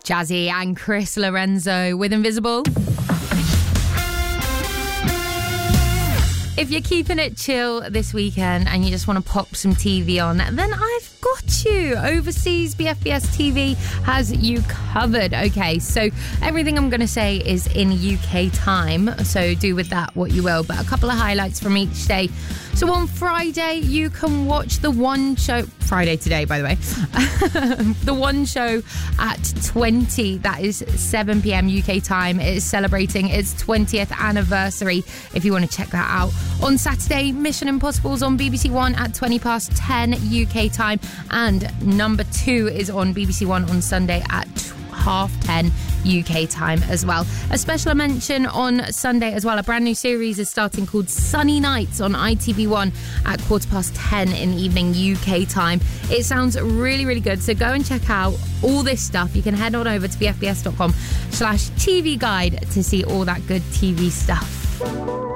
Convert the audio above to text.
Jazzy and Chris Lorenzo with Invisible. If you're keeping it chill this weekend and you just want to pop some TV on, then I've got you. Overseas BFBS TV has you covered. Okay, so everything I'm going to say is in UK time, so do with that what you will, but a couple of highlights from each day. So on Friday, you can watch The One Show. Friday today, by the way. The One Show at 20. That is 7 p.m. UK time. It is celebrating its 20th anniversary, if you want to check that out. On Saturday, Mission Impossible's on BBC One at 20 past 10 UK time. And number 2 is on BBC One on Sunday at 10:30 UK time as well. A special mention on Sunday as well. A brand new series is starting called Sunny Nights on ITV1 at 10:15 in the evening UK time. It sounds really, really good. So go and check out all this stuff. You can head on over to bfbs.com/TV guide to see all that good TV stuff.